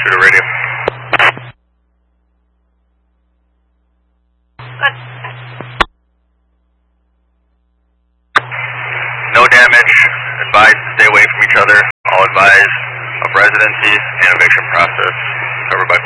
Shooter radio. Good. No damage. Advise to stay away from each other. All advise of residency and eviction process covered by